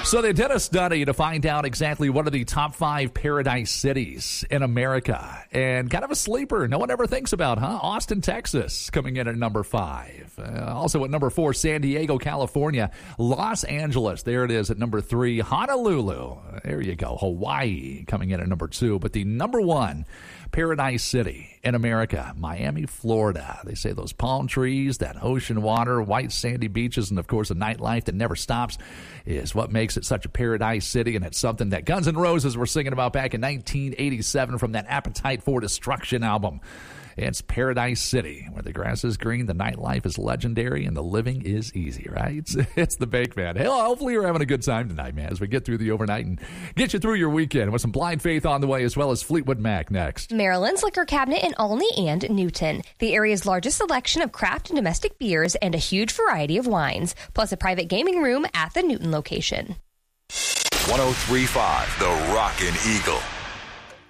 So they did a study to find out exactly what are the top 5 paradise cities in America. And kind of a sleeper no one ever thinks about, huh? Austin, Texas, coming in at number 5. Also at number 4, San Diego, California. Los Angeles, there it is at number 3. Honolulu, there you go. Hawaii coming in at number 2. But the number 1 paradise city in America, Miami, Florida. They say those palm trees, that ocean water, white sandy beaches, and of course a nightlife that never stops is what makes it such a paradise city. And it's something that Guns N' Roses were singing about back in 1987 from that Appetite for Destruction album. It's Paradise City, where the grass is green, the nightlife is legendary, and the living is easy, right? It's the Bake Man. Hey, hopefully you're having a good time tonight, man, as we get through the overnight and get you through your weekend with some Blind Faith on the way, as well as Fleetwood Mac next. Maryland's Liquor Cabinet in Olney and Newton. The area's largest selection of craft and domestic beers and a huge variety of wines, plus a private gaming room at the Newton location. 103.5 The Rockin' Eagle.